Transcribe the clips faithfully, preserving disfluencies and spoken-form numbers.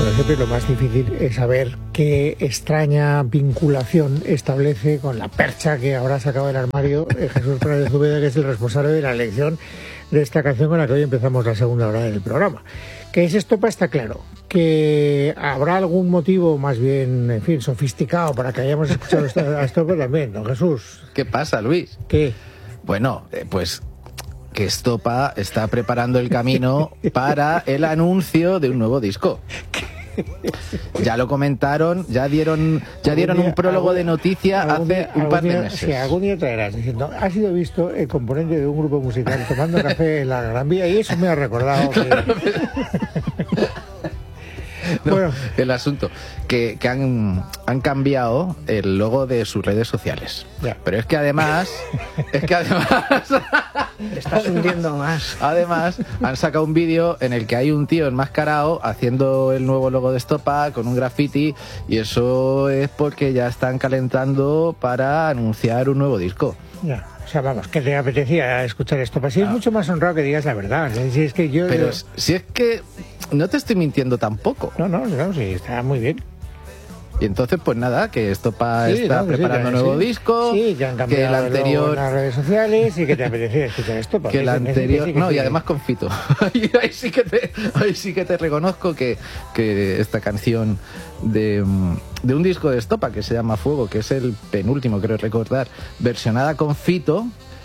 Pero siempre lo más difícil es saber qué extraña vinculación establece con la percha que ahora sacado del armario Jesús Pérez Úbeda, que es el responsable de la elección de esta canción con la que hoy empezamos la segunda hora del programa. ¿Qué es Estopa? Está claro. Que habrá algún motivo más bien, en fin, sofisticado para que hayamos escuchado a Estopa también, don Jesús. ¿Qué pasa, Luis? ¿Qué? Bueno, eh, pues que Estopa está preparando el camino para el anuncio de un nuevo disco. Ya lo comentaron, ya dieron ya dieron día, un prólogo algún, de noticia hace día, un par de día, meses. Sí, algún día traerás diciendo, ha sido visto el componente de un grupo musical tomando café en la Gran Vía y eso me ha recordado que... No, bueno, el asunto que, que han, han cambiado el logo de sus redes sociales. Ya. Pero es que además es que además te estás hundiendo más. Además han sacado un vídeo en el que hay un tío enmascarado haciendo el nuevo logo de Estopa con un graffiti, y eso es porque ya están calentando para anunciar un nuevo disco. Ya. O sea, vamos, que te apetecía escuchar esto. Pues sí, es ah. mucho más honrado que digas la verdad. Si es que yo, Pero yo... si es que no te estoy mintiendo tampoco. No, no, no, sí, está muy bien. Y entonces, pues nada, que Estopa sí, está no, preparando un sí, nuevo sí. disco. Sí, que han cambiado que el anterior... en las redes sociales y que te apetecía escuchar Estopa. Que el anterior... Sí que no, sí. Y además con Fito. ahí, ahí, sí que te, ahí sí que te reconozco que, que esta canción de, de un disco de Estopa que se llama Fuego, que es el penúltimo, creo recordar, versionada con Fito,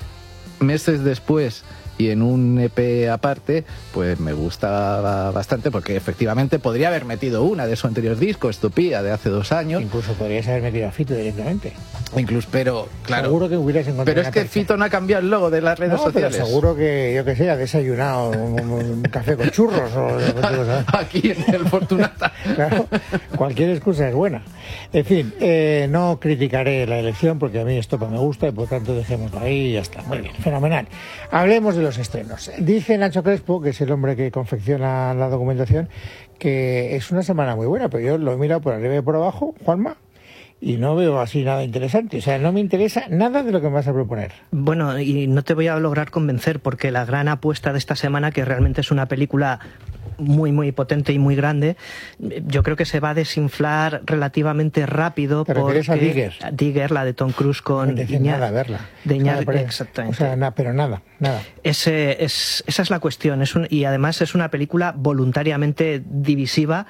meses después y en un E P aparte, pues me gusta bastante, porque efectivamente podría haber metido una de su anterior disco, Estopía, de hace dos años. Incluso podrías haber metido a Fito directamente. Incluso, pero claro. Seguro que hubieras encontrado. Pero es que persona. Fito no ha cambiado el logo de las redes no, sociales. Pero seguro que, yo que sé, ha desayunado un, un café con churros o aquí en el Fortunata. Claro, cualquier excusa es buena. En fin, eh, no criticaré la elección porque a mí Estopa me gusta y por tanto dejémoslo ahí y ya está. Muy bien, fenomenal. Hablemos de los estrenos. Dice Nacho Crespo, que es el hombre que confecciona la documentación, que es una semana muy buena, pero yo lo he mirado por arriba y por abajo, Juanma, y no veo así nada interesante. O sea, no me interesa nada de lo que me vas a proponer. Bueno, y no te voy a lograr convencer, porque la gran apuesta de esta semana, que realmente es una película muy, muy potente y muy grande, yo creo que se va a desinflar relativamente rápido. ¿Te refieres a Digger? Digger, la de Tom Cruise con... No me decía nada verla. De Iñar... Claro, exactamente. O sea, na, pero nada, nada. Ese, es, esa es la cuestión. Es un, y además es una película voluntariamente divisiva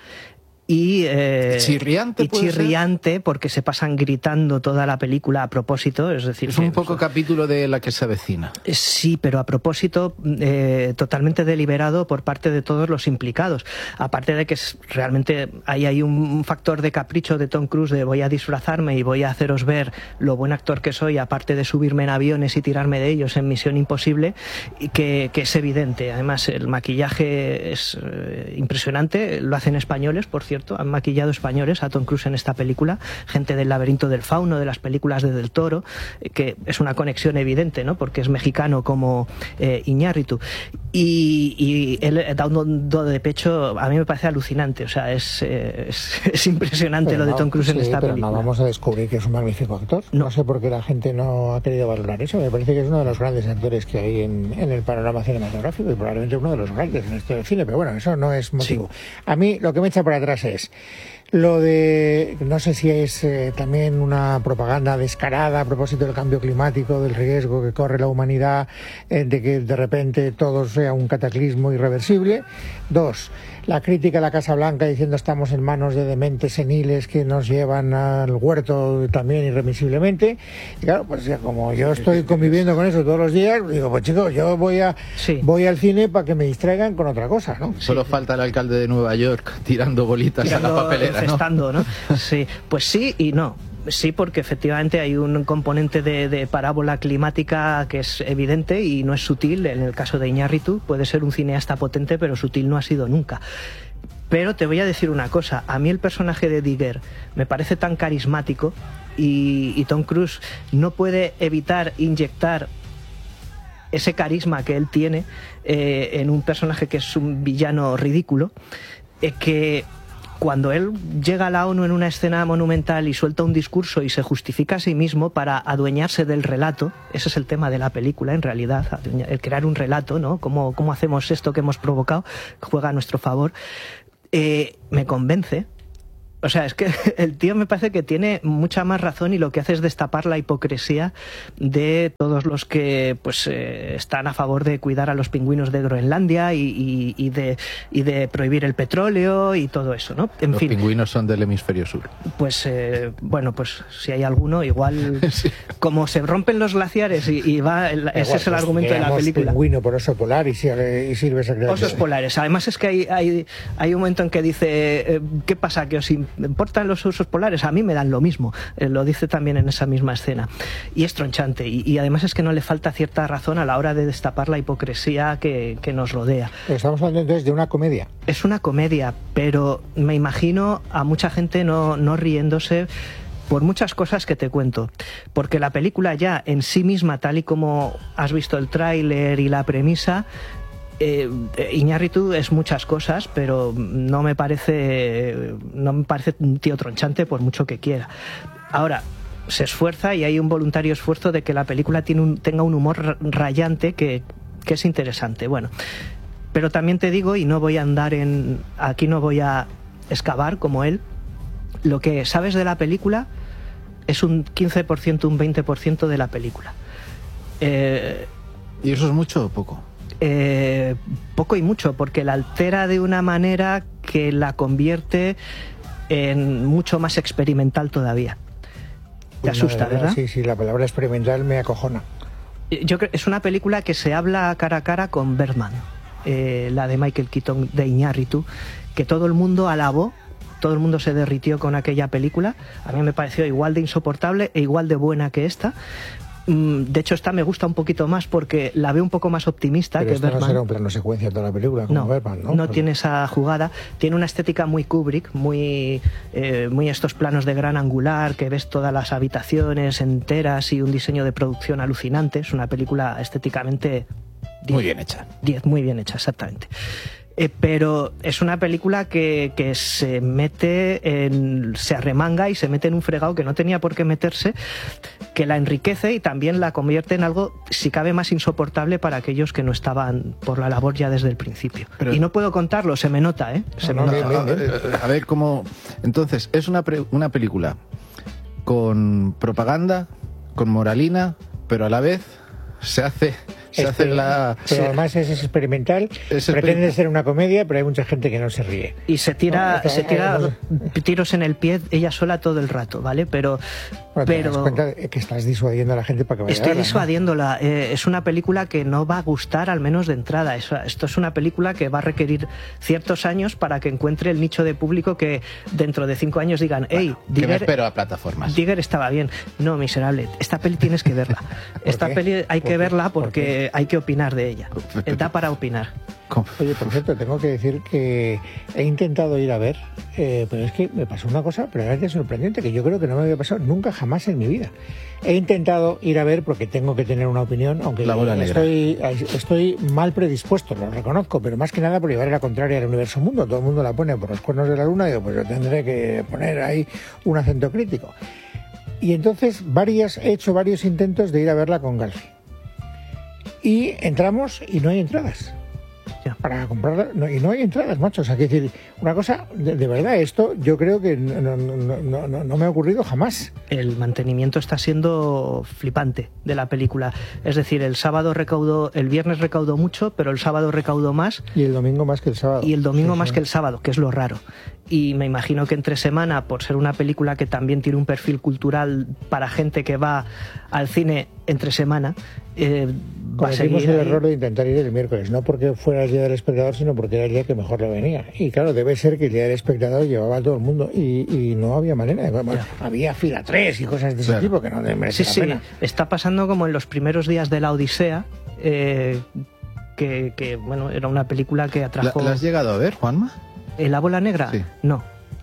y, eh, chirriante, y chirriante porque se pasan gritando toda la película a propósito, es decir, es un que, poco o sea, capítulo de La que se avecina. Sí, pero a propósito, eh, totalmente deliberado por parte de todos los implicados. Aparte de que es, realmente hay, hay un factor de capricho de Tom Cruise de voy a disfrazarme y voy a haceros ver lo buen actor que soy, aparte de subirme en aviones y tirarme de ellos en Misión Imposible, que, que es evidente. Además, el maquillaje es eh, impresionante, lo hacen españoles, por cierto. Han maquillado españoles a Tom Cruise en esta película, gente del Laberinto del Fauno, de las películas de Del Toro, que es una conexión evidente, ¿no? Porque es mexicano como eh, Iñárritu. Y, y él da un do de pecho, a mí me parece alucinante, o sea, es, es, es impresionante pero lo de Tom Cruise no, en sí, esta pero película. No vamos a descubrir que es un magnífico actor. No. no sé por qué la gente no ha querido valorar eso. Me parece que es uno de los grandes actores que hay en, en el panorama cinematográfico y probablemente uno de los grandes en esto del cine, pero bueno, eso no es motivo. Sí. A mí lo que me echa para atrás es lo de, no sé si es eh, también una propaganda descarada a propósito del cambio climático, del riesgo que corre la humanidad, eh, de que de repente todo sea un cataclismo irreversible. Dos, la crítica a la Casa Blanca diciendo estamos en manos de dementes seniles que nos llevan al huerto también irremisiblemente. Y claro, pues ya como yo estoy conviviendo con eso todos los días, digo, pues chicos, yo voy a sí. voy al cine para que me distraigan con otra cosa, ¿no? Solo sí. falta el alcalde de Nueva York tirando bolitas tirando, a la papelera, ¿no? ¿no? Sí, pues sí y no. Sí, porque efectivamente hay un componente de, de parábola climática que es evidente y no es sutil. En el caso de Iñárritu puede ser un cineasta potente, pero sutil no ha sido nunca. Pero te voy a decir una cosa, a mí el personaje de Digger me parece tan carismático y, y Tom Cruise no puede evitar inyectar ese carisma que él tiene eh, en un personaje que es un villano ridículo, eh, que cuando él llega a la ONU en una escena monumental y suelta un discurso y se justifica a sí mismo para adueñarse del relato, ese es el tema de la película en realidad, el crear un relato, ¿no? ¿Cómo, cómo hacemos esto que hemos provocado? Juega a nuestro favor. Eh, me convence. O sea, es que el tío me parece que tiene mucha más razón y lo que hace es destapar la hipocresía de todos los que pues eh, están a favor de cuidar a los pingüinos de Groenlandia y, y, y, de, y de prohibir el petróleo y todo eso, ¿no? En los fin, pingüinos son del hemisferio sur. Pues, eh, bueno, pues si hay alguno, igual, sí. Como se rompen los glaciares y, y va, el, ese igual, es el pues, argumento de la película. Pingüino por oso polar y, y sirve esa creación. Osos polares. Además es que hay, hay, hay un momento en que dice, eh, ¿qué pasa? Que os ¿me importan los osos polares? A mí me dan lo mismo. Eh, lo dice también en esa misma escena. Y es tronchante. Y, y además es que no le falta cierta razón a la hora de destapar la hipocresía que, que nos rodea. Pero estamos hablando entonces de una comedia. Es una comedia, pero me imagino a mucha gente no, no riéndose por muchas cosas que te cuento. Porque la película ya en sí misma, tal y como has visto el tráiler y la premisa, Eh, Iñárritu es muchas cosas, pero no me parece no me parece un tío tronchante por mucho que quiera. Ahora, se esfuerza y hay un voluntario esfuerzo de que la película tiene un, tenga un humor rayante que, que es interesante. Bueno, pero también te digo, y no voy a andar en... aquí no voy a excavar como él, lo que sabes de la película es un quince por ciento, un veinte por ciento de la película. Eh, ¿Y eso es mucho o poco? Eh, poco y mucho, porque la altera de una manera que la convierte en mucho más experimental todavía. Te pues asusta, no, ¿verdad? Sí, sí, la palabra experimental me acojona. Yo creo es una película que se habla cara a cara con Birdman, eh, la de Michael Keaton de Iñárritu, que todo el mundo alabó, todo el mundo se derritió con aquella película. A mí me pareció igual de insoportable e igual de buena que esta. De hecho, esta me gusta un poquito más porque la veo un poco más optimista. Pero que esta Birdman. No será un plano secuencia toda la película como no, Birdman, ¿no? No pues... tiene esa jugada. Tiene una estética muy Kubrick, muy, eh, muy estos planos de gran angular, que ves todas las habitaciones enteras y un diseño de producción alucinante. Es una película estéticamente... diez, muy bien hecha. diez, muy bien hecha, exactamente. Eh, pero es una película que, que se mete en, se arremanga y se mete en un fregado que no tenía por qué meterse, que la enriquece y también la convierte en algo, si cabe, más insoportable para aquellos que no estaban por la labor ya desde el principio. Pero, y no puedo contarlo, se me nota, ¿eh? Se no, me no, nota. no, no, no. A ver cómo... Entonces, es una, pre... una película con propaganda, con moralina, pero a la vez se hace... Se este, hace la... Pero además es experimental, es pretende ser una comedia, pero hay mucha gente que no se ríe. Y se tira, no, se tira no, tiros en el pie ella sola todo el rato, ¿vale? Pero... Bueno, pero te das cuenta que estás disuadiendo a la gente para que vaya Estoy a verla, disuadiéndola. ¿no? Eh, es una película que no va a gustar, al menos de entrada. Es, esto es una película que va a requerir ciertos años para que encuentre el nicho de público que dentro de cinco años digan, hey, bueno, Digger, que me espero a plataformas. Digger estaba bien. No, miserable. Esta peli tienes que verla. Esta peli hay que verla porque ¿Por hay que opinar de ella. Da para opinar. ¿Cómo? Oye, por cierto, tengo que decir que he intentado ir a ver, eh, pero es que me pasó una cosa realmente sorprendente que yo creo que no me había pasado nunca jamás en mi vida. He intentado ir a ver porque tengo que tener una opinión, aunque estoy, estoy mal predispuesto, lo reconozco, pero más que nada por llevar la contraria al universo mundo. Todo el mundo la pone por los cuernos de la luna y digo, pues yo tendré que poner ahí un acento crítico. Y entonces varias, he hecho varios intentos de ir a verla con Galfi. Y entramos y no hay entradas. Para comprarla, no, y no hay entradas, macho. O sea, que decir, una cosa, de, de verdad, esto yo creo que no, no, no, no, no me ha ocurrido jamás. El mantenimiento está siendo flipante de la película. Es decir, el sábado recaudó, el viernes recaudó mucho, pero el sábado recaudó más. Y el domingo más que el sábado. Y el domingo sí, más sí. que el sábado, que es lo raro. Y me imagino que entre semana, por ser una película que también tiene un perfil cultural para gente que va al cine entre semana, eh, va a Cometimos seguir el ahí. error de intentar ir el miércoles, no porque fuera el día del espectador, sino porque era el día que mejor le venía. Y claro, debe ser que el día del espectador llevaba a todo el mundo y, y no había manera. Bueno, había fila tres y cosas de ese claro. tipo que no merece sí, la pena. Sí, está pasando como en los primeros días de la Odisea, eh, que, que bueno, era una película que atrajo... ¿La, ¿La has llegado a ver, Juanma? ¿La bola negra? Sí. No.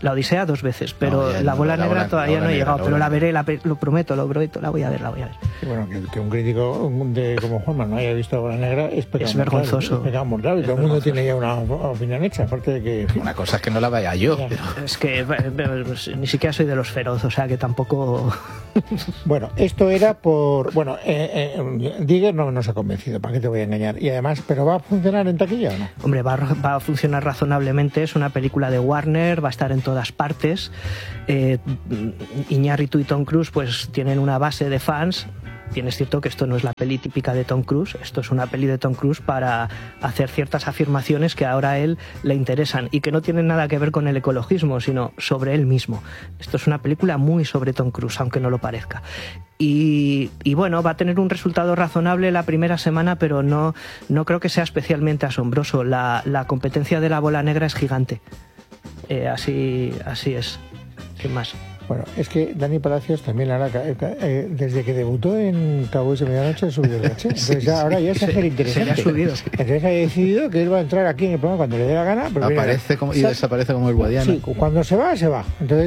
La Odisea dos veces, pero no, la no, bola la negra bola, todavía la no he negra, llegado, la pero la bola veré, la, lo prometo, lo prometo, la voy a ver, la voy a ver. Y bueno, que, que un crítico de, como Juanma no haya visto la bola negra es pecado Es mortal, vergonzoso. Es pecado mortal, y todo el mundo tiene ya una opinión hecha, aparte de que... Una cosa es que no la vaya yo. Pero... Es que pues, ni siquiera soy de los feroz, o sea que tampoco... Bueno, esto era por... Bueno, eh, eh, Digger no nos ha convencido, ¿para qué te voy a engañar? Y además, ¿pero va a funcionar en taquilla o no? Hombre, va, va a funcionar razonablemente, es una película de Warner, va a estar en todas partes. Eh, Iñárritu y Tom Cruise pues tienen una base de fans. Bien, es cierto que esto no es la peli típica de Tom Cruise, esto es una peli de Tom Cruise para hacer ciertas afirmaciones que ahora a él le interesan y que no tienen nada que ver con el ecologismo, sino sobre él mismo. Esto es una película muy sobre Tom Cruise, aunque no lo parezca. Y, y bueno, va a tener un resultado razonable la primera semana, pero no, no creo que sea especialmente asombroso. La, la competencia de la bola negra es gigante. Eh, así, así es, sin más. Bueno, es que Dani Palacios también ahora, eh, desde que debutó en Cowboys de Medianoche, ha subido el caché. Entonces ya, ahora ya se hace interesante. Se ha subido. Entonces ha decidido que él va a entrar aquí en el programa cuando le dé la gana. Pero aparece mira, como, y desaparece como el Guadiana. Sí, cuando se va, se va. Entonces,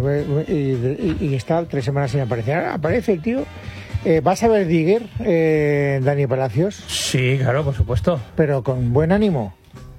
eh, y, y está tres semanas sin aparecer. Ahora aparece el tío. Eh, ¿Vas a ver Digger, eh, Dani Palacios? Sí, claro, por supuesto. Pero con buen ánimo.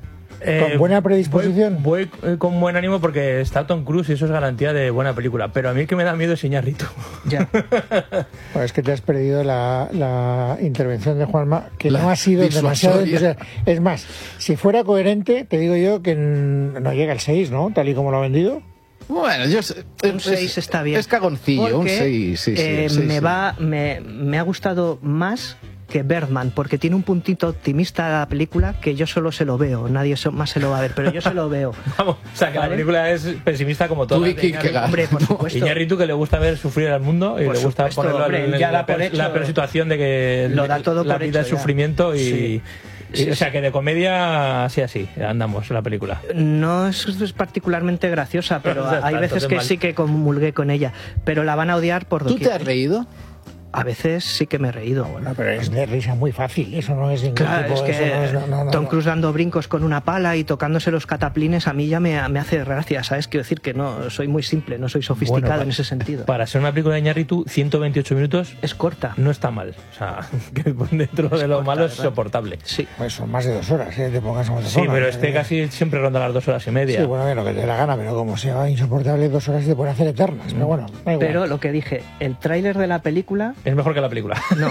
Eh, ¿Con buena predisposición? Voy, voy eh, con buen ánimo porque está Tom Cruise y eso es garantía de buena película. Pero a mí el que me da miedo es Iñárritu. Ya. Bueno, es que te has perdido la, la intervención de Juanma, que La no ha sido demasiado... disuasoria. Es más, si fuera coherente, te digo yo que no llega al seis, ¿no? Tal y como lo ha vendido. Bueno, yo sé, Un es, seis está bien. Es cagoncillo, Porque, un seis, sí, sí, eh, sí, me, sí. Va, me, me ha gustado más que Birdman, porque tiene un puntito optimista la película que yo solo se lo veo, nadie más se lo va a ver, pero yo se lo veo. Vamos, o sea que ¿Vale? la película es pesimista como toda. Tú y Kierkegaard. Hombre, por supuesto. Iñárritu que le gusta ver sufrir al mundo y Por le gusta supuesto, ponerlo hombre, en, en ya la, da por peor, hecho. la peor situación de que Lo da todo la por vida hecho es ya. sufrimiento y, Sí. y- Sí, o sea que de comedia así así andamos en la película. No es, es particularmente graciosa, pero Ya está, hay veces entonces que mal. sí que comulgué con ella, pero la van a odiar por ¿Tú doquier. te has reído? A veces sí que me he reído. Bueno, pero es de risa muy fácil, eso no es ningún Claro, tipo... es que eso no es, no, no, no, Tom no. Cruise dando brincos con una pala y tocándose los cataplines a mí ya me, me hace gracia, ¿sabes? Quiero decir que no, soy muy simple, no soy sofisticado Bueno, pa- en ese sentido. Para ser una película de Iñárritu, ciento veintiocho minutos Es corta. no está mal. O sea, que dentro de lo corta, malo es ¿verdad? soportable. Sí. Pues son más de dos horas, ¿eh? Te pongas como te Sí, pongas, pero ¿eh? este casi siempre ronda las dos horas y media. Sí, bueno, bien, lo que te dé la gana, pero como sea insoportable, dos horas te pueden hacer eternas. Pero bueno, da igual. Pero lo que dije, el tráiler de la película, Es mejor que la película. no.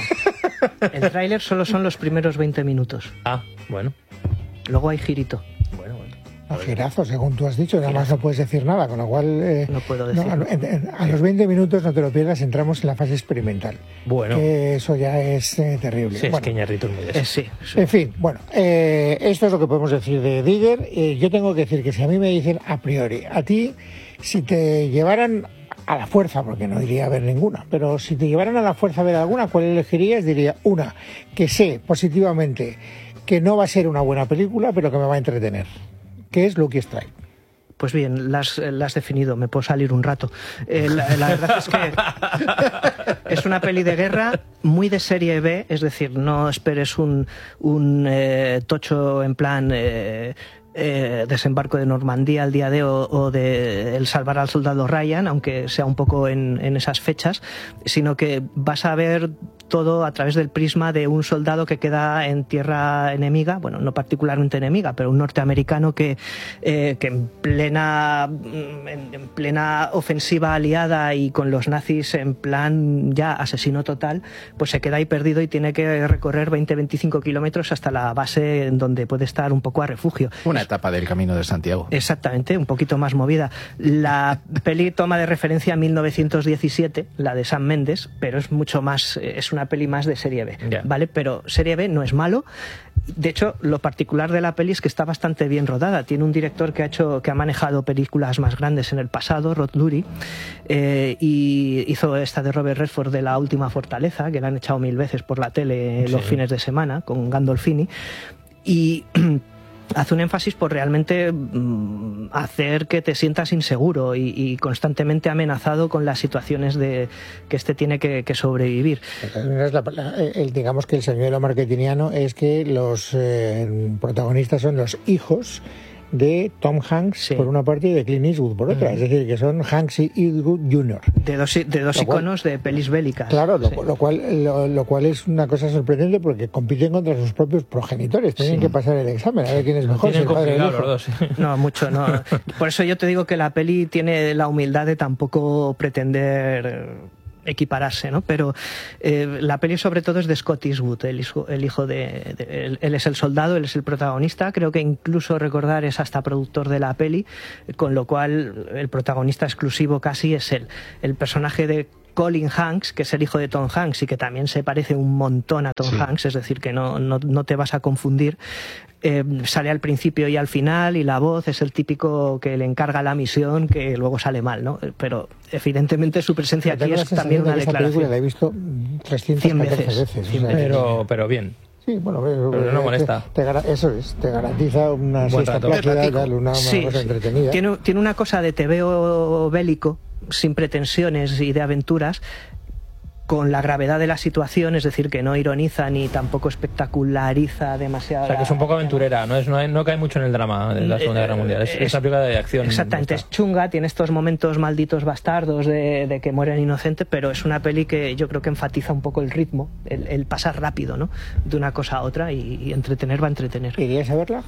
El tráiler solo son los primeros veinte minutos. Ah, bueno. Luego hay girito. Bueno, bueno. A girazo, según tú has dicho, nada más no puedes decir nada, con lo cual... eh, No puedo no, decirlo. a, en- en- a los veinte minutos, no te lo pierdas, entramos en la fase experimental. Bueno. Que eso ya es eh, terrible. Sí, es Bueno, que Iñárritu es muy de eso. Eh, sí, sí. en fin, bueno, eh, esto es lo que podemos decir de Digger. Eh, yo tengo que decir que si a mí me dicen a priori, a ti, si te llevaran a la fuerza, porque no iría a ver ninguna, pero si te llevaran a la fuerza a ver alguna, ¿cuál elegirías? Diría una, que sé positivamente que no va a ser una buena película, pero que me va a entretener, que es Lucky Strike. Pues bien, las la has definido, me puedo salir un rato. Eh, la, la verdad es que es una peli de guerra muy de serie B, es decir, no esperes un, un eh, tocho en plan... Eh, Eh, desembarco de Normandía al día de o, o de El salvar al soldado Ryan, aunque sea un poco en, en esas fechas, sino que vas a ver todo a través del prisma de un soldado que queda en tierra enemiga, bueno, no particularmente enemiga, pero un norteamericano que, eh, que en plena en, en plena ofensiva aliada y con los nazis en plan ya asesino total, pues se queda ahí perdido y tiene que recorrer veinte a veinticinco kilómetros hasta la base en donde puede estar un poco a refugio. Una etapa del Camino de Santiago. Exactamente, un poquito más movida. La peli toma de referencia a mil novecientos diecisiete, la de Sam Mendes, pero es mucho más, es una peli más de serie B, Yeah. ¿vale? Pero serie B no es malo. De hecho, lo particular de la peli es que está bastante bien rodada. Tiene un director que ha hecho, que ha manejado películas más grandes en el pasado, Rod Lurie, eh, y hizo esta de Robert Redford de La última fortaleza, que la han echado mil veces por la tele los Sí. fines de semana con Gandolfini. Y hace un énfasis por realmente mm, hacer que te sientas inseguro y, y constantemente amenazado con las situaciones de que este tiene que, que sobrevivir. La- la- el- digamos que el señuelo marketingiano es que los eh, protagonistas son los hijos de Tom Hanks Sí. por una parte y de Clint Eastwood por otra. Mm. Es decir, que son Hanks y Eastwood junior De dos, de dos Lo cual- iconos de pelis bélicas. Claro, lo, Sí. lo cual lo, lo cual es una cosa sorprendente porque compiten contra sus propios progenitores. Tienen Sí. que pasar el examen, a ver quién es Lo mejor, si tienen el padre o el complicado hijo. los dos. No, mucho no. Por eso yo te digo que la peli tiene la humildad de tampoco pretender eh, equipararse, ¿no? Pero eh, la peli sobre todo es de Scott Eastwood, el hijo, el hijo de, de- él, él es el soldado, él es el protagonista. Creo que incluso recordar es hasta productor de la peli, con lo cual el protagonista exclusivo casi es él. El personaje de Colin Hanks, que es el hijo de Tom Hanks y que también se parece un montón a Tom Sí. Hanks, es decir, que no, no, no te vas a confundir. Eh, sale al principio y al final y la voz es el típico que le encarga la misión que luego sale mal, ¿no? Pero evidentemente su presencia Tengo aquí la es también sensación de una que esta película la he declaración. visto trescientas Cien catorce veces, veces. cien o sea, Pero, pero bien. Sí, bueno, pero, Pero no molesta. Te, te gar- eso es, te garantiza una Buen siesta rato. plácida, Ratico. tal, una, una Sí, cosa sí. entretenida. Tiene, tiene una cosa de tebeo bélico, sin pretensiones y de aventuras, con la gravedad de la situación, es decir, que no ironiza ni tampoco espectaculariza demasiado. O sea, que es un poco aventurera, no, es, no, no cae mucho en el drama de la Segunda Eh, Guerra Mundial. Es, es- es una película de acción. Exactamente, Esta. es chunga, tiene estos momentos malditos bastardos de, de que mueren inocentes, pero es una peli que yo creo que enfatiza un poco el ritmo, el, el pasar rápido, ¿no? De una cosa a otra y, y entretener va a entretener. ¿Irías a verla?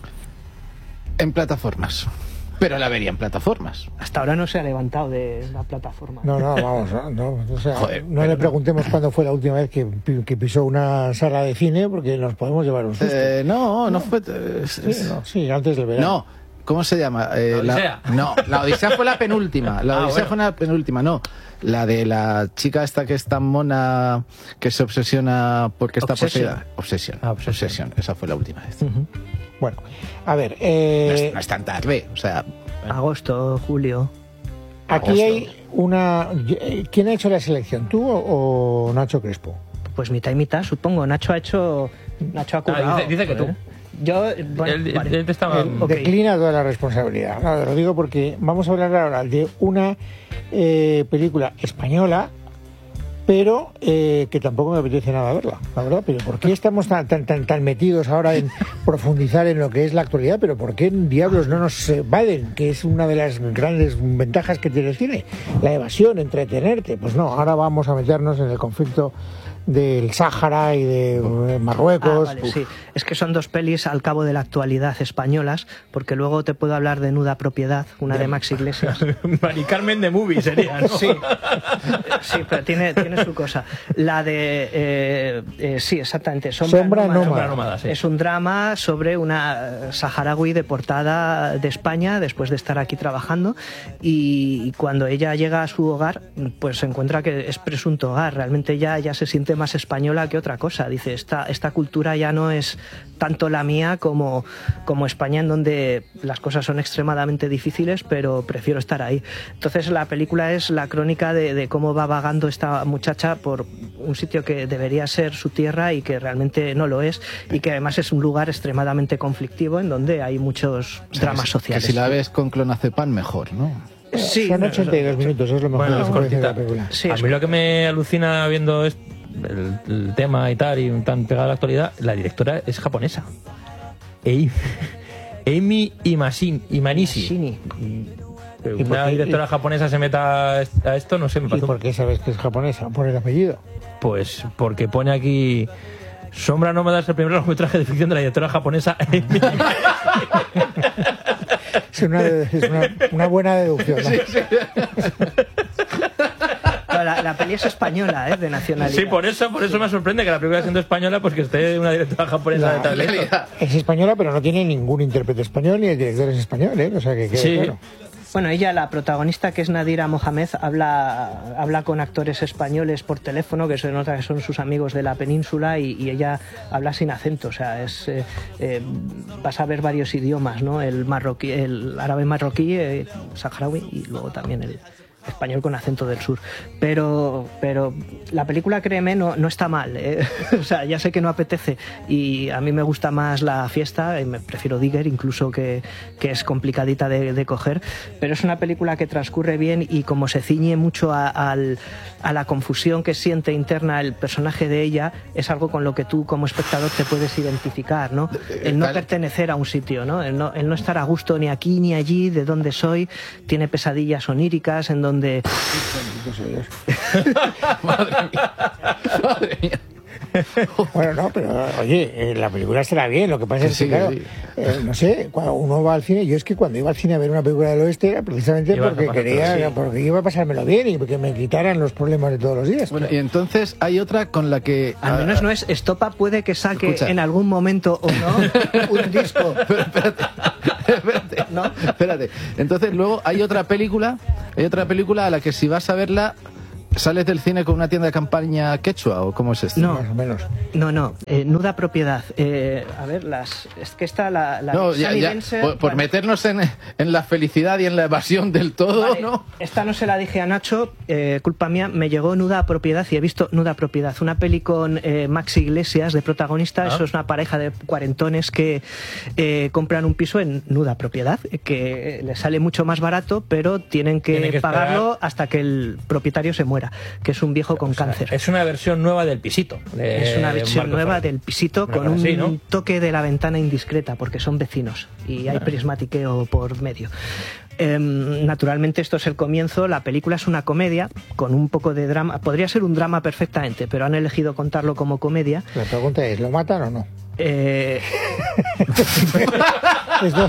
En plataformas. Pero la vería en plataformas. Hasta ahora no se ha levantado de la plataforma. No, no, vamos, no, no, o sea, Joder, no pero le no. preguntemos cuándo fue la última vez que, pi- que pisó una sala de cine porque nos podemos llevar un susto. Eh, no, no fue... es- Sí, es- no, sí, antes del verano. No, ¿cómo se llama? Eh, ¿La Odisea? no, la Odisea fue la penúltima. La Ah, Odisea bueno. fue la penúltima, no. La de la chica esta que es tan mona que se obsesiona porque está Obsession. poseída. Obsesión. Ah, Obsession. Obsesión. Esa fue la última vez. Ujú. Bueno, a ver, No, eh, es, no es tan tarde, o sea... Agosto, julio. aquí agosto. hay una... ¿Quién ha hecho la selección, tú o, o Nacho Crespo? Pues mitad y mitad, supongo. Nacho ha hecho. Nacho ha currado. Ah, dice- dice que tú. ¿eh? Yo. Bueno, Él- vale. él te estaba- Él ok. declina toda la responsabilidad. No, lo digo porque vamos a hablar ahora de una eh, película española, pero eh, que tampoco me apetece nada verla, la verdad. Pero ¿por qué estamos tan, tan, tan, tan metidos ahora en profundizar en lo que es la actualidad? Pero ¿por qué diablos no nos evaden? Que es una de las grandes ventajas que tiene el cine. La evasión, entretenerte. Pues no, ahora vamos a meternos en el conflicto del Sáhara y de eh, Marruecos. Ah, vale, sí. Es que son dos pelis al cabo de la actualidad españolas, porque luego te puedo hablar de Nuda Propiedad, una de Max Iglesias. Mari Carmen de Movie sería, ¿no? Sí, sí, pero tiene, tiene su cosa. La de. eh, eh, sí, exactamente. Sombra, Sombra Nómada. Nómada. Sombra Nómada, sí. Es un drama sobre una saharaui deportada de España después de estar aquí trabajando. Y cuando ella llega a su hogar, pues se encuentra que es presunto hogar. Realmente ella ya se siente más española que otra cosa. Dice, esta, esta cultura ya no es tanto la mía como, como España, en donde las cosas son extremadamente difíciles, pero prefiero estar ahí. Entonces la película es la crónica de, de cómo va vagando esta muchacha por un sitio que debería ser su tierra y que realmente no lo es, y que además es un lugar extremadamente conflictivo en donde hay muchos dramas que sociales. si la ves con clonazepam, mejor, ¿no? Sí, Son no, ochenta y dos minutos, es lo mejor Bueno, que es se puede decir de la cortita. película. Sí, a es mí lo que me alucina viendo es el, el tema y tal, y tan pegado a la actualidad, la directora es japonesa. Ei- Amy Imasin, Imanishi. Shini. Que ¿Y por una qué? directora japonesa se meta a esto, no sé, me ¿Y parece. por qué sabes que es japonesa? Por el apellido. Pues porque pone aquí Sombra Nómada es el primer largometraje de ficción de la directora japonesa Amy. Es una, es una, una buena deducción, ¿no? No, la, la peli es española, ¿eh? De nacionalidad. Sí, por eso, por eso me sorprende que la película siendo española, pues que esté una directora japonesa La- de tal esto. Es española, pero no tiene ningún intérprete español ni el director es español, ¿eh? O sea que quede Sí. claro. Bueno, ella, la protagonista, que es Nadira Mohamed, habla, habla con actores españoles por teléfono, que se nota que son sus amigos de la península, y, y ella habla sin acento. O sea, es eh, eh, vas a ver varios idiomas, ¿no? El marroquí, el árabe marroquí, eh, saharaui, y luego también el, español con acento del sur. Pero, pero la película, créeme, no, no está mal, ¿eh? O sea, ya sé que no apetece y a mí me gusta más La fiesta, y me prefiero Digger incluso, que, que es complicadita de, de coger, pero es una película que transcurre bien y como se ciñe mucho a, a, a la confusión que siente interna el personaje de ella, es algo con lo que tú como espectador te puedes identificar, ¿no? El no pertenecer a un sitio, ¿no? El no, el no estar a gusto ni aquí ni allí, de donde soy, tiene pesadillas oníricas en donde... Madre mía. Madre mía. Bueno, no, pero oye, eh, la película estará bien, lo que pasa es Sí, que, claro, sí. eh, no sé, cuando uno va al cine, yo es que cuando iba al cine a ver una película del oeste era precisamente Ibas a porque pasar quería, todo, sí. porque iba a pasármelo bien y porque me quitaran los problemas de todos los días. Bueno, y entonces hay otra con la que... Al menos no es Estopa, puede que saque Escucha. en algún momento o no un disco. Pero espérate, espérate, ¿No? espérate. Entonces luego hay otra película, hay otra película a la que si vas a verla sales del cine con una tienda de campaña quechua, ¿o cómo es esto? No. Más o menos. No, no, eh, Nuda propiedad. Eh, a ver, las es que está la... la No, ya, Sunny ya, Denser, por, por bueno, meternos en, en la felicidad y en la evasión del todo, vale, ¿no? esta no se la dije a Nacho, eh, culpa mía, me llegó Nuda propiedad y he visto Nuda propiedad, una peli con eh, Max Iglesias de protagonista. Ah. Eso es una pareja de cuarentones que eh, compran un piso en Nuda propiedad, que les sale mucho más barato, pero tienen que, Tienen que esperar. pagarlo hasta que el propietario se muera, que es un viejo con O sea, cáncer. es una versión nueva del Pisito. de- Es una de versión Marco nueva Ferrer. del Pisito Una con cosa un así, ¿no? toque de La ventana indiscreta, porque son vecinos y hay prismatiqueo por medio. Em, naturalmente esto es el comienzo, la película es una comedia con un poco de drama, podría ser un drama perfectamente, pero han elegido contarlo como comedia. La pregunta es, ¿lo matan o no? Eh, Esto-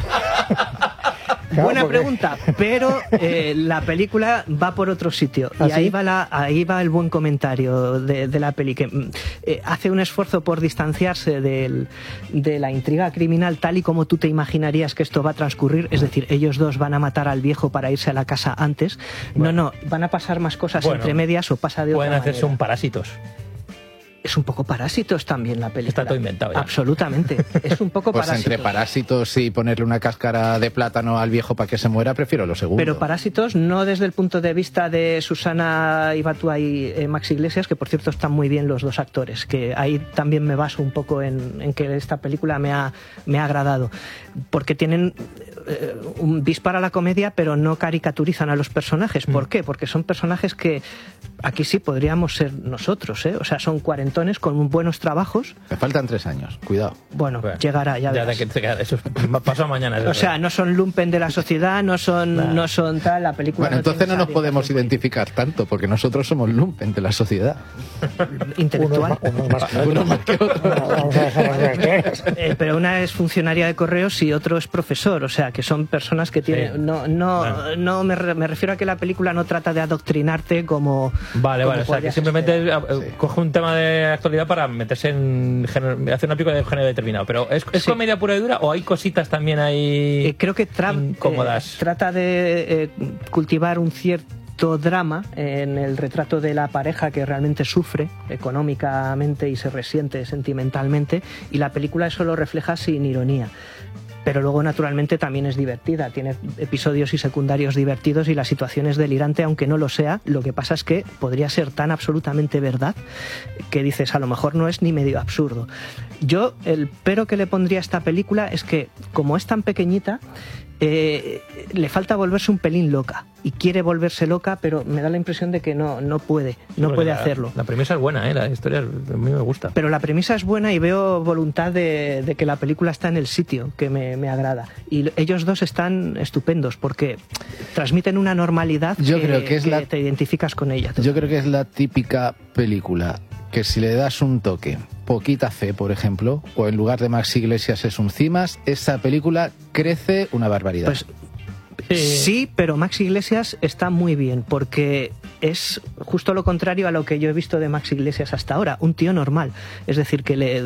Claro, buena porque- pregunta, pero eh, la película va por otro sitio ¿Ah, y ahí sí? va la, ahí va el buen comentario de, de la peli, que mm, eh, hace un esfuerzo por distanciarse del- de la intriga criminal tal y como tú te imaginarías que esto va a transcurrir, es decir, ellos dos van a matar al viejo para irse a la casa antes. No, no, van a pasar más cosas Bueno, entre medias o pasa de Pueden otra hacerse manera. un Parásitos. Es un poco Parásitos también la película. Está todo inventado ya. Absolutamente, es un poco Pues Parásitos. entre parásitos y ponerle una cáscara de plátano al viejo para que se muera, prefiero lo segundo. Pero Parásitos no desde el punto de vista de Susana Ibatua y eh, Max Iglesias, que por cierto están muy bien los dos actores, que ahí también me baso un poco en, en que esta película me ha, me ha agradado, porque tienen eh, un bis para la comedia, pero no caricaturizan a los personajes. ¿Por qué? Porque son personajes que aquí sí podríamos ser nosotros, ¿eh? O sea, son cuarentones con buenos trabajos. Me faltan tres años, cuidado. Bueno, Bueno, llegará, ya Ya verás. de que te queda- eso es- pasó mañana. eso O es sea, no son lumpen de la sociedad, no son, Nah. no son tal, la película. Bueno, entonces tiene no nos esa podemos orientación identificar tanto, porque nosotros somos lumpen de la sociedad. política, Unos, intelectual. ma- unos más que Uno otros. más que otro. Bueno, vamos a dejar las cosas claras. Eh, pero una es funcionaria de correos y otro es profesor, o sea, que son personas que tienen... Sí. No, no, Bueno. no me, re- me refiero a que la película no trata de adoctrinarte como... Vale, como vale, o sea, que podrías simplemente esperar. eh, coge un tema de actualidad para meterse en género, hacer una película de género determinado. Pero ¿es, es Sí. comedia pura y dura o hay cositas también ahí Eh, creo que tra- incómodas? eh, trata de eh, cultivar un cierto drama en el retrato de la pareja que realmente sufre económicamente y se resiente sentimentalmente, y la película eso lo refleja sin ironía. Pero luego, naturalmente, también es divertida. Tiene episodios y secundarios divertidos y la situación es delirante, aunque no lo sea. Lo que pasa es que podría ser tan absolutamente verdad que dices, a lo mejor no es ni medio absurdo. Yo, el pero que le pondría a esta película es que, como es tan pequeñita, eh, le falta volverse un pelín loca. Y quiere volverse loca, pero me da la impresión de que no, no puede, no Porque puede la- hacerlo. La premisa es buena, ¿eh? La historia es- a mí me gusta. Pero la premisa es buena y veo voluntad de, de que la película está en el sitio, que me, me agrada. Y ellos dos están estupendos porque transmiten una normalidad Yo creo que es la- te identificas con ella. Yo creo que es la típica película que si le das un toque, Poquita Fe, por ejemplo, o en lugar de Max Iglesias es un Cimas, esa película crece una barbaridad. Pues Sí. sí, pero Max Iglesias está muy bien porque es justo lo contrario a lo que yo he visto de Max Iglesias hasta ahora, un tío normal. Es decir, que le...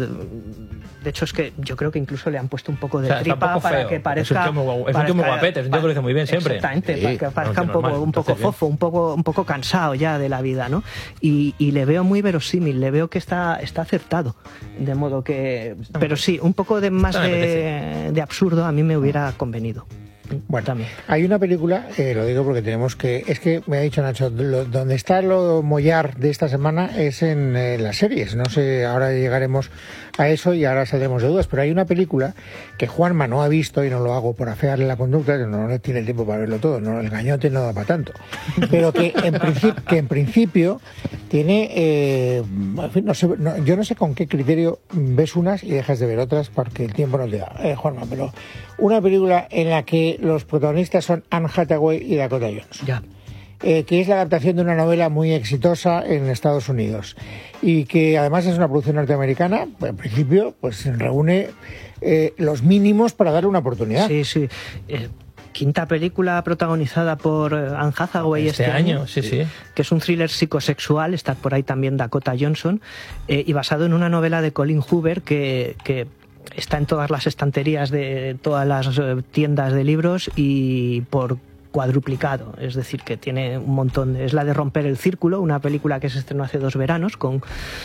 De hecho, es que yo creo que incluso le han puesto un poco de O sea, está un tripa poco para feo. que parezca... Es un tío muy guapo- es un tío muy parezca- guapete, es un tío que lo dice muy bien siempre. Exactamente, Sí, para que parezca no, un poco, normal, un poco entonces bien. fofo, un poco, un poco cansado ya de la vida, ¿no? Y, y le veo muy verosímil, le veo que está, está acertado. De modo que... Pero sí, un poco de más Esta me de, de absurdo a mí me hubiera convenido. Bueno, también. Hay una película, eh, lo digo porque tenemos que... Es que me ha dicho Nacho, lo, donde está lo mollar de esta semana es en eh, las series. No sé, ahora llegaremos a eso y ahora saldremos de dudas. Pero hay una película que Juanma no ha visto, y no lo hago por afearle la conducta, que no, no tiene tiempo para verlo todo, no, el gañote no da para tanto. Pero que en, princip, que en principio tiene... Eh, en fin, no sé, no, yo no sé con qué criterio ves unas y dejas de ver otras porque el tiempo no te da, eh, Juanma, pero una película en la que los protagonistas son Anne Hathaway y Dakota Johnson. Ya. Eh, que es la adaptación de una novela muy exitosa en Estados Unidos y que además es una producción norteamericana. En principio, pues reúne eh, los mínimos para darle una oportunidad. Sí, sí. Eh, quinta película protagonizada por Anne Hathaway este, este año, año, sí, sí. Que es un thriller psicosexual. Está por ahí también Dakota Johnson, eh, y basado en una novela de Colin Hoover que... que está en todas las estanterías de todas las tiendas de libros y por cuadruplicado, es decir, que tiene un montón. Es la de Romper el Círculo, una película que se estrenó hace dos veranos con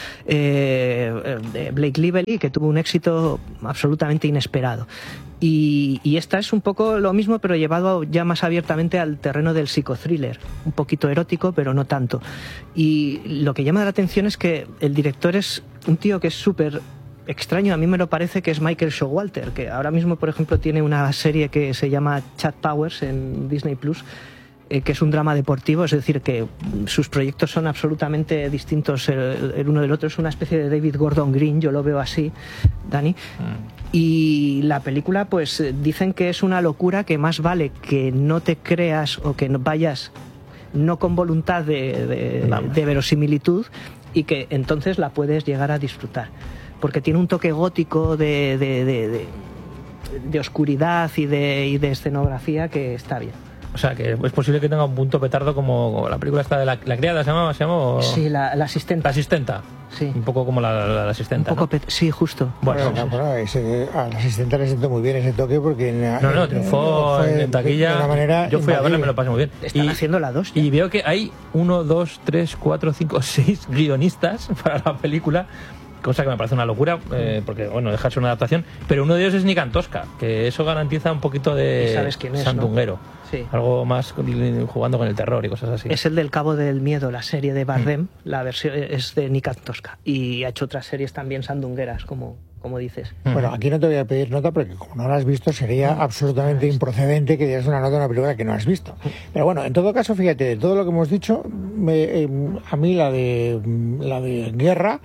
eh, Blake Lively, que tuvo un éxito absolutamente inesperado. Y, y esta es un poco lo mismo, pero llevado ya más abiertamente al terreno del psicothriller, un poquito erótico, pero no tanto. Y lo que llama la atención es que el director es un tío que es súper extraño, a mí me lo parece, que es Michael Showalter, que ahora mismo, por ejemplo, tiene una serie que se llama Chad Towers en Disney Plus, eh, que es un drama deportivo, es decir, que sus proyectos son absolutamente distintos el, el uno del otro. Es una especie de David Gordon Green, yo lo veo así, Dani. Mm. Y la película, pues dicen que es una locura, que más vale que no te creas o que no vayas no con voluntad de, de, de verosimilitud, y que entonces la puedes llegar a disfrutar. Porque tiene un toque gótico de, de, de, de, de oscuridad y de, y de escenografía que está bien. O sea, que es posible que tenga un punto petardo como la película esta de la, la criada, ¿se llama? ¿Se llama? Sí, la, la asistenta. La asistenta. Sí. Un poco como la, la, la asistenta, un poco ¿no? pet- Sí, justo. Bueno, bueno, bueno ese, a la asistenta le siento muy bien ese toque porque... No, no, triunfó en taquilla. De una manera yo fui imbatible. a verla y me lo pasé muy bien. Están y, haciendo la dos. Y veo que hay uno, dos, tres, cuatro, cinco, seis guionistas para la película, cosa que me parece una locura, eh, porque, bueno, dejarse una adaptación, pero uno de ellos es Nick Antosca, que eso garantiza un poquito de ¿sabes quién es, sandunguero, no? Sí. Algo más jugando con el terror y cosas así. Es el del Cabo del Miedo, la serie de Bardem, mm. la versión es de Nick Antosca, y ha hecho otras series también sandungueras, como, como dices. Bueno, aquí no te voy a pedir nota porque como no la has visto sería absolutamente improcedente que dieras una nota a una película que no has visto. Pero bueno, en todo caso, fíjate, de todo lo que hemos dicho, me, eh, a mí la de la de Guerra,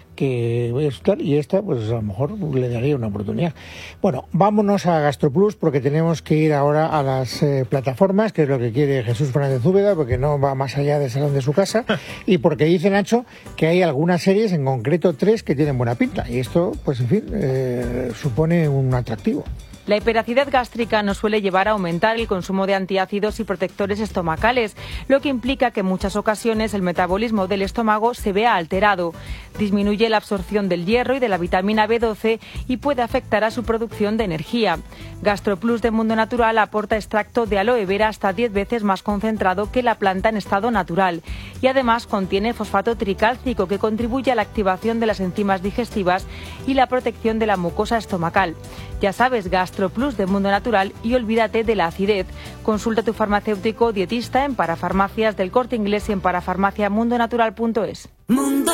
que voy a estar, y esta pues a lo mejor le daría una oportunidad. Bueno, vámonos a GastroPlus porque tenemos que ir ahora a las eh, plataformas, que es lo que quiere Jesús Fernández Úbeda, porque no va más allá del salón de su casa, y porque dice Nacho que hay algunas series, en concreto tres, que tienen buena pinta, y esto pues en fin eh, supone un atractivo. La hiperacidez gástrica nos suele llevar a aumentar el consumo de antiácidos y protectores estomacales, lo que implica que en muchas ocasiones el metabolismo del estómago se vea alterado. Disminuye la absorción del hierro y de la vitamina B doce y puede afectar a su producción de energía. GastroPlus de Mundo Natural aporta extracto de aloe vera hasta diez veces más concentrado que la planta en estado natural y además contiene fosfato tricálcico, que contribuye a la activación de las enzimas digestivas y la protección de la mucosa estomacal. Ya sabes, GastroPlus de Mundo Natural, y olvídate de la acidez. Consulta a tu farmacéutico o dietista en Parafarmacias del Corte Inglés y en parafarmacia mundo natural punto es. Mundo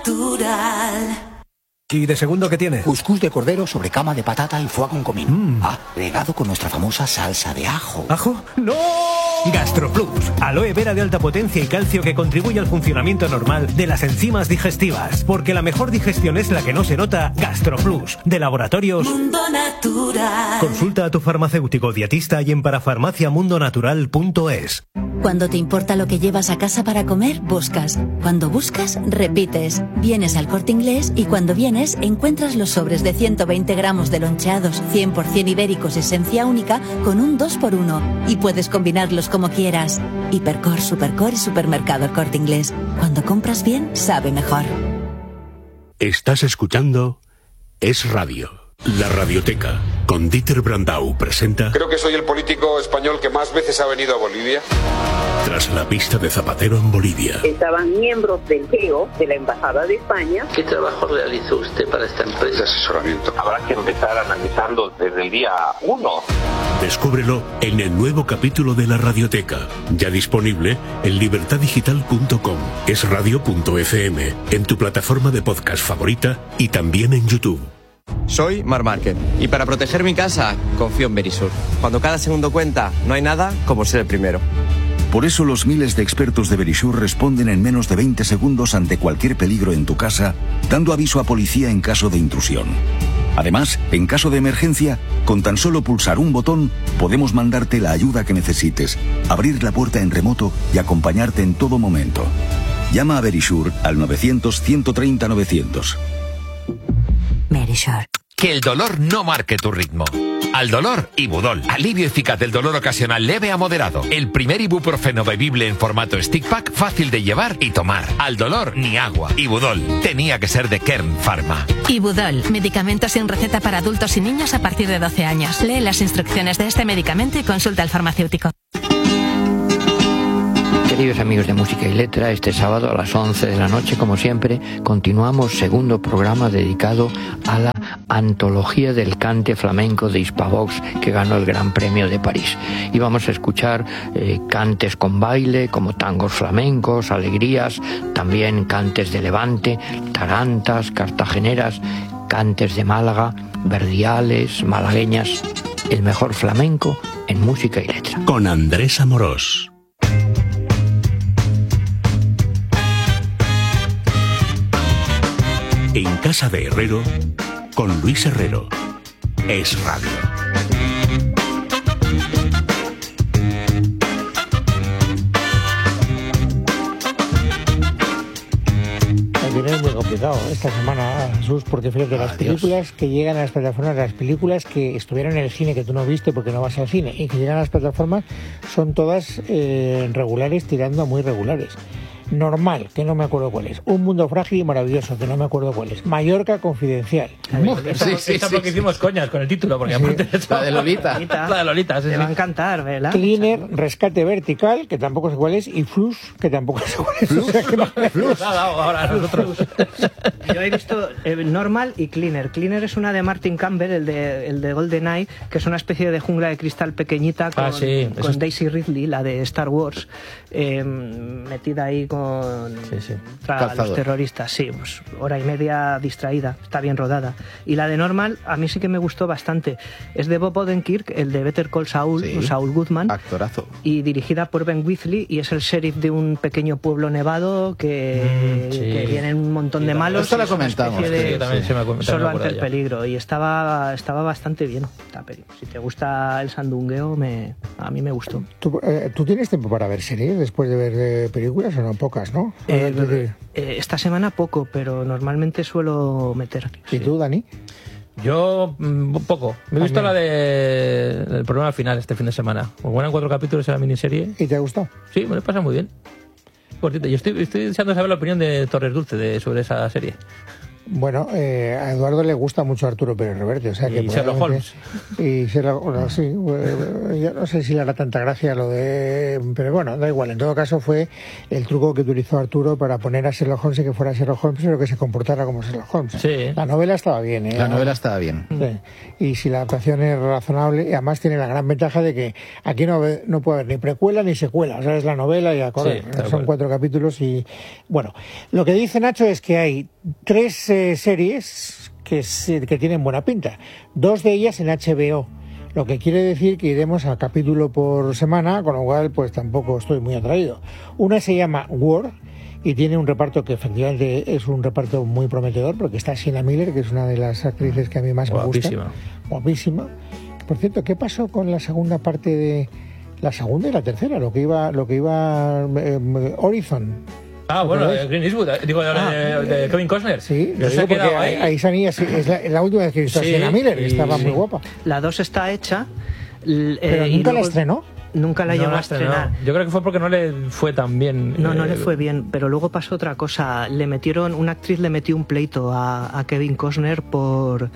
Natural. ¿Y de segundo qué tiene? Cuscús de cordero sobre cama de patata y foie con comino. Mm. Ah, regado con nuestra famosa salsa de ajo. ¿Ajo? ¡No! GastroPlus, aloe vera de alta potencia y calcio que contribuye al funcionamiento normal de las enzimas digestivas. Porque la mejor digestión es la que no se nota. GastroPlus, de Laboratorios Mundo Natural. Consulta a tu farmacéutico dietista y en parafarmacia mundo natural punto es. Cuando te importa lo que llevas a casa para comer, buscas. Cuando buscas, repites. Vienes al Corte Inglés y cuando vienes encuentras los sobres de ciento veinte gramos de loncheados cien por ciento ibéricos esencia única con un dos por uno y puedes combinarlos como quieras. Hipercor, Supercor y Supermercado El Corte Inglés. Cuando compras bien, sabe mejor. Estás escuchando Es Radio. La Radioteca, con Dieter Brandau, presenta... Creo que soy el político español que más veces ha venido a Bolivia. Tras la pista de Zapatero en Bolivia. Estaban miembros del G E O, de la Embajada de España. ¿Qué trabajo realizó usted para esta empresa? De asesoramiento. Habrá que empezar analizando desde el día uno. Descúbrelo en el nuevo capítulo de La Radioteca, ya disponible en libertad digital punto com, es radio punto efe eme, en tu plataforma de podcast favorita y también en YouTube. Soy Mar Márquez y para proteger mi casa confío en Verisur. Cuando cada segundo cuenta, no hay nada como ser el primero. Por eso los miles de expertos de Verisur responden en menos de veinte segundos ante cualquier peligro en tu casa, dando aviso a policía en caso de intrusión. Además, en caso de emergencia, con tan solo pulsar un botón, podemos mandarte la ayuda que necesites, abrir la puerta en remoto y acompañarte en todo momento. Llama a Verisur al novecientos, ciento treinta, novecientos. Verisur. Que el dolor no marque tu ritmo. Al dolor, Ibudol. Alivio eficaz del dolor ocasional leve a moderado. El primer ibuprofeno bebible en formato stick pack, fácil de llevar y tomar. Al dolor, ni agua. Ibudol. Tenía que ser de Kern Pharma. Ibudol. Medicamento sin receta para adultos y niños a partir de doce años. Lee las instrucciones de este medicamento y consulta al farmacéutico. Queridos amigos de Música y Letra, este sábado a las once de la noche, como siempre, continuamos segundo programa dedicado a la antología del cante flamenco de Hispavox, que ganó el Gran Premio de París. Y vamos a escuchar eh, cantes con baile, como tangos flamencos, alegrías, también cantes de Levante, tarantas, cartageneras, cantes de Málaga, verdiales, malagueñas. El mejor flamenco en Música y Letra. Con Andrés Amorós. En casa de Herrero, con Luis Herrero. Es radio. Es muy complicado esta semana, Jesús, porque fíjate, las películas que llegan a las plataformas, las películas que estuvieron en el cine que tú no viste porque no vas al cine y que llegan a las plataformas son todas eh, regulares tirando a muy regulares. Normal, que no me acuerdo cuál es. Un mundo frágil y maravilloso, que no me acuerdo cuál es. Mallorca confidencial. Esta, sí, sí, esta sí, porque sí. Hicimos coñas con el título, porque sí. Aparte de eso, la de Lolita. La de Lolita, sí, Te sí. va a encantar, ¿verdad? Cleaner, Rescate Vertical, que tampoco sé cuál es, y Flux, que tampoco sé cuál es. Flux, o sea, que no... Flux ha dado ahora a nosotros. Yo he visto eh, Normal y Cleaner. Cleaner es una de Martin Campbell, el de, el de GoldenEye, que es una especie de jungla de cristal pequeñita con, ah, sí. con es... Daisy Ridley, la de Star Wars, eh, metida ahí con... Sí, sí. Contra los terroristas, sí, pues hora y media distraída, está bien rodada. Y la de Normal, a mí sí que me gustó bastante. Es de Bob Odenkirk, el de Better Call Saul, sí. Saul Goodman. Actorazo. Y dirigida por Ben Wheatley, y es el sheriff de un pequeño pueblo nevado que, mm, sí. que vienen un montón de malos. Esto la comentamos. De, sí, también se me ha solo ante el peligro. Y estaba, estaba bastante bien. Si te gusta el sandungueo, me, a mí me gustó. ¿Tú, eh, ¿Tú tienes tiempo para ver series después de ver eh, películas o no? Pocas, ¿no? Eh, Eh, esta semana poco, pero normalmente suelo meter. ¿Y sí. tú, Dani? Yo, mmm, poco. Me he visto la de el programa final este fin de semana. Como eran cuatro capítulos en la miniserie. ¿Y te ha gustado? Sí, me lo pasa muy bien. Cortito. Yo estoy, estoy deseando saber la opinión de Torres Dulce de, sobre esa serie. Bueno, eh, a Eduardo le gusta mucho Arturo Pérez Reverte, o sea que y Sherlock Holmes. Y Sherlock Holmes, sí, yo no sé si le hará tanta gracia lo de, pero bueno, da igual. En todo caso fue el truco que utilizó Arturo para poner a Sherlock Holmes y que fuera Sherlock Holmes, pero que se comportara como Sherlock Holmes. Sí. La novela estaba bien, ¿eh? La novela estaba bien. Sí. Y si la adaptación es razonable, y además tiene la gran ventaja de que aquí no, no puede haber ni precuela ni secuela, o sea, es la novela y a correr. Sí, son cuatro capítulos y bueno, lo que dice Nacho es que hay tres eh, series que, que tienen buena pinta, dos de ellas en H B O, lo que quiere decir que iremos a capítulo por semana, con lo cual pues tampoco estoy muy atraído. Una se llama War y tiene un reparto que efectivamente es un reparto muy prometedor, porque está Sienna Miller, que es una de las actrices que a mí más Guapísima. me gusta. Guapísima. Por cierto, ¿qué pasó con la segunda parte de la segunda y la tercera? Lo que iba, lo que iba eh, Horizon. Ah, bueno, de Clint Eastwood, digo, ah, de, de Kevin Costner. Sí, lo digo porque ahí, ahí salía, es la, la última vez que he visto a Sienna Miller, que estaba sí. muy guapa. La dos está hecha. Eh, Pero nunca la estrenó. Nunca la no llegó a estrenar. Yo creo que fue porque no le fue tan bien. No, eh, no le fue bien, pero luego pasó otra cosa. Le metieron, una actriz le metió un pleito a, a Kevin Costner por...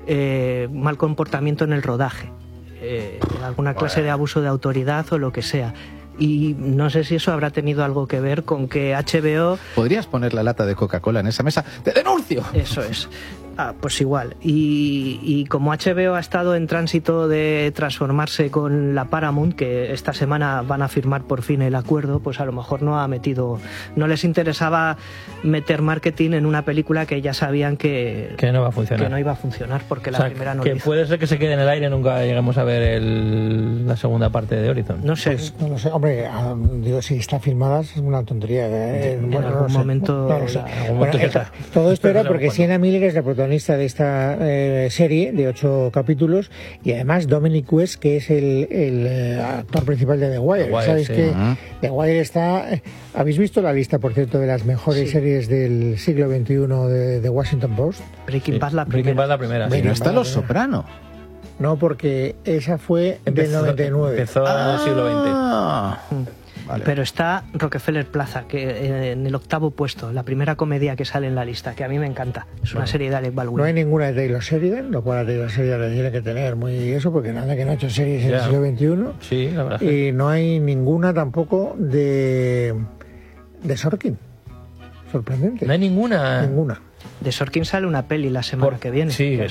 eh, mal comportamiento en el rodaje, eh, alguna clase de abuso de autoridad o lo que sea. Y no sé si eso habrá tenido algo que ver con que H B O... ¿Podrías poner la lata de Coca-Cola en esa mesa? ¡Te denuncio! Eso es. Ah, pues igual. Y, y como H B O ha estado en tránsito de transformarse con la Paramount, que esta semana van a firmar por fin el acuerdo, pues a lo mejor no ha metido, no les interesaba meter marketing en una película que ya sabían que, que no va a funcionar. Que no iba a funcionar porque o la sea, primera no que lo hizo. Puede ser que se quede en el aire, nunca lleguemos a ver el, la segunda parte de Horizon. No sé. Pues, no lo sé. Hombre, digo, si está filmada es una tontería. ¿eh? En, bueno, en algún no momento... No lo sé. La, algún bueno, momento esto, todo esto era porque Sienna Miller es la protagonista de esta Eh, serie de ocho capítulos y además Dominic West, que es el, el eh, actor principal de The Wire. The Wire Sabéis sí. que uh-huh. The Wire está... Eh, ¿habéis visto la lista, por cierto, de las mejores sí. series del siglo veintiuno de The Washington Post? Breaking Bad sí. la primera. Breaking Bad la primera. Sí. ¿No está Los Soprano? No, porque esa fue empezó, del noventa y nueve. Empezó ah. en el siglo veinte. Vale. Pero está Rockefeller Plaza, que en el octavo puesto, la primera comedia que sale en la lista, que a mí me encanta. Es una bueno. serie de Alec Baldwin. No hay ninguna de Taylor Sheridan, lo cual a Taylor Sheridan le tiene que tener muy eso, porque nada que no ha hecho series yeah. en el siglo veintiuno. Sí, la verdad. Y no hay ninguna tampoco de, de Sorkin. Sorprendente. No hay ninguna. Ninguna. De Sorkin sale una peli la semana Por, que viene. Sí,